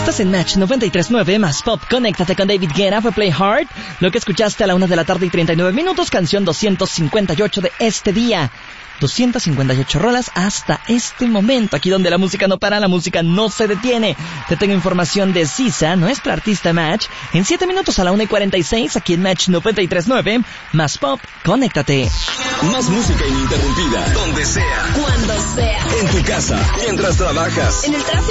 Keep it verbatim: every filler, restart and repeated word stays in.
Estás en Match noventa y tres punto nueve más Pop. Conéctate con David Guetta, fue Play Hard. Lo que escuchaste a la una de la tarde y treinta y nueve minutos, canción doscientos cincuenta y ocho de este día. doscientas cincuenta y ocho rolas hasta este momento, aquí donde la música no para, la música no se detiene. Te tengo información de Sisa, nuestra artista Match, en siete minutos a la una y cuarenta y seis, aquí en Match noventa y tres punto nueve, más Pop, conéctate. Más música ininterrumpida, donde sea, cuando sea, en tu casa, mientras trabajas, en el tráfico.